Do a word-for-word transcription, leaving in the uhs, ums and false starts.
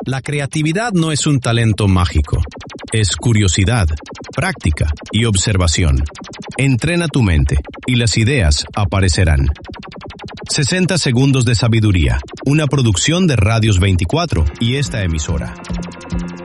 La creatividad no es un talento mágico. Es curiosidad, práctica y observación. Entrena tu mente y las ideas aparecerán. sesenta segundos de sabiduría, una producción de Radios veinticuatro y esta emisora.